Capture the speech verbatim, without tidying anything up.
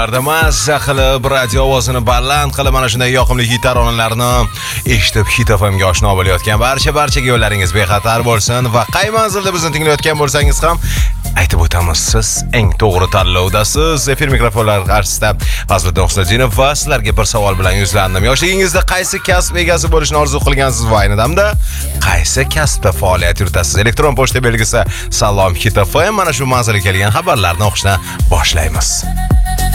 Mazza qilib radio ovozini baland qilib mana shunday yoqimli hit taronalarini eshitib Hit F M ga oshno bo'layotgan barcha barchaga yo'llaringiz bexatar bo'lsin va qay manzilda bizni tinglayotgan bo'lsangiz ham aytib o'tamiz, siz eng to'g'ri tanlovdasiz. Efir mikrofonlari qarshisida Fazliddin Husanjinov va sizlarga bir savol bilan yuzlandim. Yoshligingizda qaysi kasb egasi bo'lishni orzu qilgansiz va ayni damda qaysi kasbda faoliyat yuritasiz? Elektron pochta belgisi salom Hit F M. Mana shu manzilga kelgan xabarlarni o'qishni boshlaymiz.